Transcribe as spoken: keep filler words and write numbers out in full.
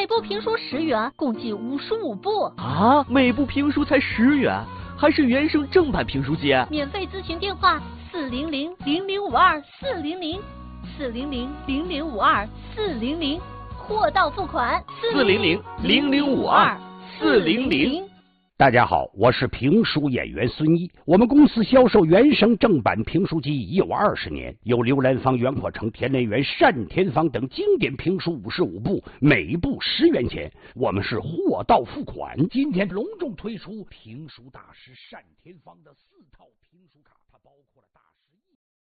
每部评书十元，共计五十五部啊！每部评书才十元，还是原声正版评书机。 免费咨询电话：四零零零零五二四零零四零零零零五二四零零，货到付款四零零零零五二四零零。 大家好，我是评书演员孙一。我们公司销售原声正版评书机已有二十年，有刘兰芳、袁阔成、田连元、单田芳等经典评书五十五部，每部十元钱。我们是货到付款。今天隆重推出评书大师单田芳的四套评书卡，它包括了大